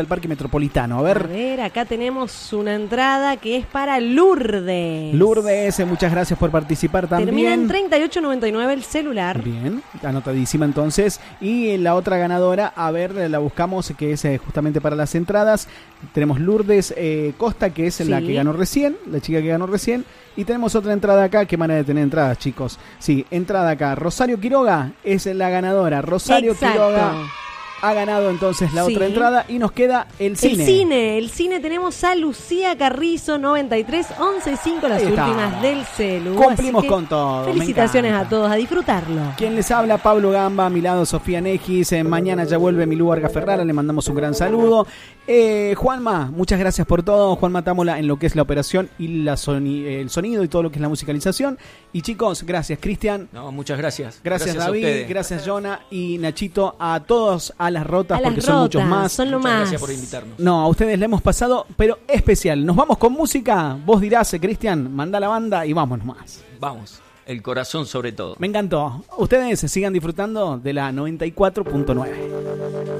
del Parque Metropolitano. A ver, acá tenemos una entrada que es para Lourdes. Lourdes, muchas gracias por participar también. Termina en 3899 el celular. Bien, anotadísima entonces. Y la otra ganadora, a ver, la buscamos, que es justamente para las entradas. Tenemos Lourdes Costa, que es la que ganó recién, la chica que ganó recién. Y tenemos otra entrada acá. Qué manera de tener entradas, chicos. Sí, entrada acá. Rosario Quiroga es la ganadora. Rosario Quiroga ha ganado entonces la otra entrada. Y nos queda el cine. El cine tenemos a Lucía Carrizo, 93-11-5, las últimas del celu. Cumplimos con todo. Felicitaciones a todos, a disfrutarlo. Quien les habla, Pablo Gamba, a mi lado Sofía Negis. Mañana ya vuelve Milú Varga Ferrara, le mandamos un gran saludo. Juanma, muchas gracias por todo. Juanma Támola en lo que es la operación y el sonido y todo lo que es la musicalización. Y chicos, gracias Cristian. No, muchas gracias. Gracias David, gracias Jonah y Nachito, a todos, a las rotas, porque son muchos más. Son lo muchas más. Gracias por invitarnos. No, a ustedes le hemos pasado, pero especial. Nos vamos con música. Vos dirás, Cristian, manda la banda y vámonos más. Vamos, el corazón sobre todo. Me encantó. Ustedes sigan disfrutando de la 94.9.